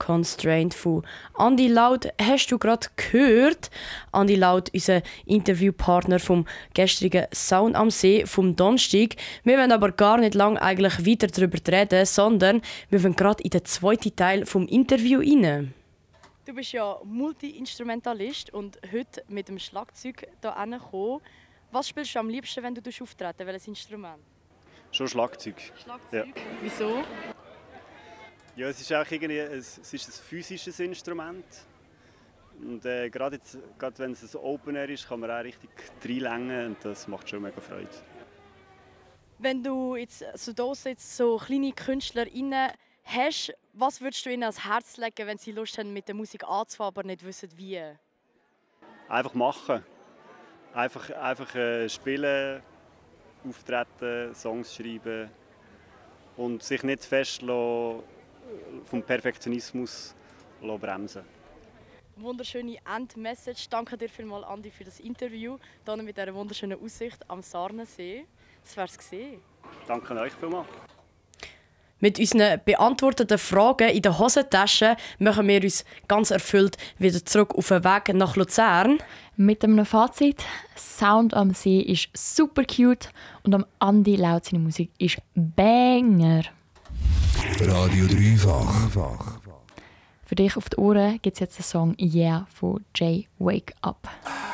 Constraint von Andi Laut hast du gerade gehört. Andi Laut, unser Interviewpartner vom gestrigen Sound am See vom Donnerstag. Wir wollen aber gar nicht lange eigentlich weiter darüber reden, sondern wir wollen gerade in den zweiten Teil vom Interview rein. Du bist ja Multi-Instrumentalist und heute mit dem Schlagzeug hier hingekommen. Was spielst du am liebsten, wenn du auftreten? Welches Instrument? Schon Schlagzeug. Schlagzeug? Ja. Wieso? Ja, es ist auch irgendwie ein physisches Instrument. Und gerade wenn es ein Open Air ist, kann man auch richtig reinlängen und das macht schon mega Freude. Wenn du jetzt so kleine KünstlerInnen hast, was würdest du ihnen ans Herz legen, wenn sie Lust haben, mit der Musik anzufangen, aber nicht wissen, wie? Einfach machen. Einfach spielen, auftreten, Songs schreiben und sich nicht fest vom Perfektionismus bremsen. Wunderschöne Endmessage. Danke dir vielmals, Andi, für das Interview. Hier mit dieser wunderschönen Aussicht am Sarnensee. Das wär's gewesen. Danke euch vielmals. Mit unseren beantworteten Fragen in der Hosentasche machen wir uns ganz erfüllt wieder zurück auf den Weg nach Luzern. Mit einem Fazit: Sound am See ist super cute und am Andi Laut seine Musik ist Banger. Radio Dreifach. Für dich auf die Ohren gibt es jetzt den Song «Yeah» von Jay Wake Up.